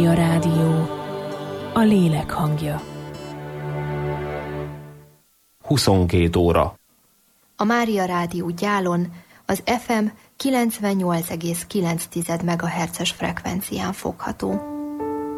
Mária Rádió, a lélek hangja. 22 óra. A Mária Rádió Gyálon az FM 98,9 MHz-es frekvencián fogható.